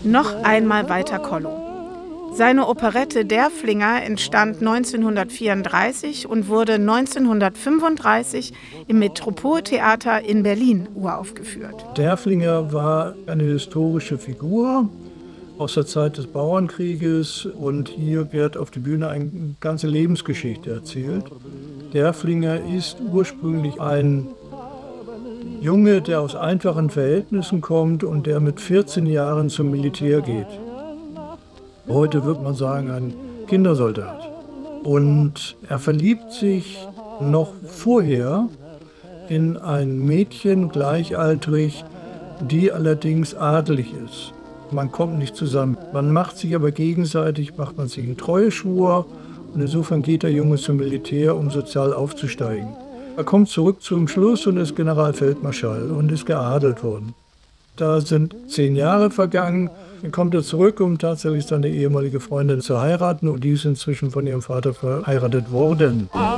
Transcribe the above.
Noch einmal Walter Kollo. Seine Operette Derfflinger entstand 1934 und wurde 1935 im Metropoltheater in Berlin uraufgeführt. Derfflinger war eine historische Figur aus der Zeit des Bauernkrieges und hier wird auf der Bühne eine ganze Lebensgeschichte erzählt. Derfflinger ist ursprünglich ein Junge, der aus einfachen Verhältnissen kommt und der mit 14 Jahren zum Militär geht. Heute würde man sagen, ein Kindersoldat. Und er verliebt sich noch vorher in ein Mädchen, gleichaltrig, die allerdings adelig ist. Man kommt nicht zusammen. Man macht sich aber gegenseitig, macht man sich einen Treueschwur und insofern geht der Junge zum Militär, um sozial aufzusteigen. Er kommt zurück zum Schluss und ist Generalfeldmarschall und ist geadelt worden. Da sind 10 Jahre vergangen, dann kommt er zurück, um tatsächlich seine ehemalige Freundin zu heiraten und die ist inzwischen von ihrem Vater verheiratet worden.